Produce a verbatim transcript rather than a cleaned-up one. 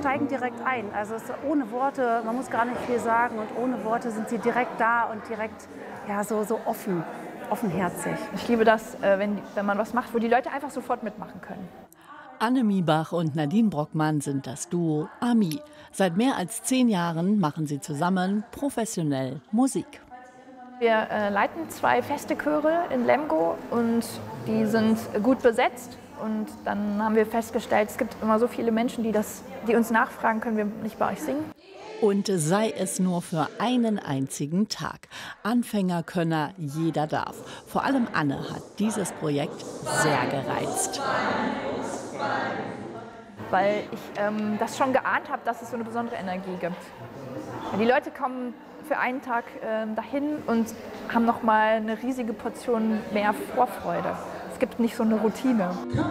steigen direkt ein. Also es ist ohne Worte, man muss gar nicht viel sagen und ohne Worte sind sie direkt da und direkt ja, so, so offen, offenherzig. Ich liebe das, wenn, wenn man was macht, wo die Leute einfach sofort mitmachen können. Anne Miebach und Nadine Brockmann sind das Duo Ami. Seit mehr als zehn Jahren machen sie zusammen professionell Musik. Wir äh, leiten zwei feste Chöre in Lemgo und die sind gut besetzt. Und dann haben wir festgestellt, es gibt immer so viele Menschen, die, das, die uns nachfragen, können wir nicht bei euch singen? Und sei es nur für einen einzigen Tag. Anfängerkönner jeder darf. Vor allem Anne hat dieses Projekt sehr gereizt. Weil ich ähm, das schon geahnt habe, dass es so eine besondere Energie gibt. Die Leute kommen für einen Tag äh, dahin und haben noch mal eine riesige Portion mehr Vorfreude. Es gibt nicht so eine Routine.